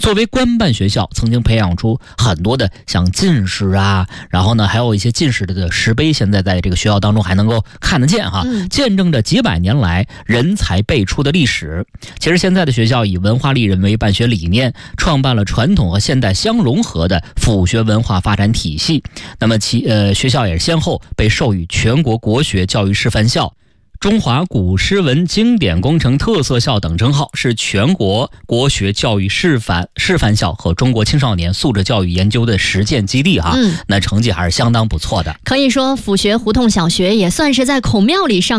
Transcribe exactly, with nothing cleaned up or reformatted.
作为官办学校，曾经培养出很多的像进士啊，然后呢还有一些进士的石碑，现在在这个学校当中还能够看得见哈， 嗯、 见证着几百年来人才辈出的历史。其实现在的学校以文化利人为办学理念，创办了传统和现代相融合的府学文化发展体系。那么其呃学校也是先后被授予全国国学教育示范校、中华古诗文经典工程特色校等称号，是全国国学教育示范示范校和中国青少年素质教育研究的实践基地哈。 嗯， 那成绩还是相当不错的。 可以说，府学胡同小学也算是在孔庙里上